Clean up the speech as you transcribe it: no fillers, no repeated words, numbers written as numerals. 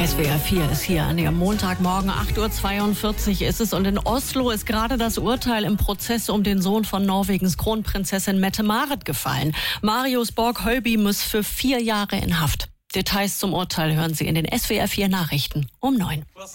SWR 4 ist hier an Ihrem Montagmorgen, 8:42 Uhr ist es. Und in Oslo ist gerade das Urteil im Prozess um den Sohn von Norwegens Kronprinzessin Mette-Marit gefallen. Marius Borg-Hølby muss für 4 Jahre in Haft. Details zum Urteil hören Sie in den SWR 4 Nachrichten um 9.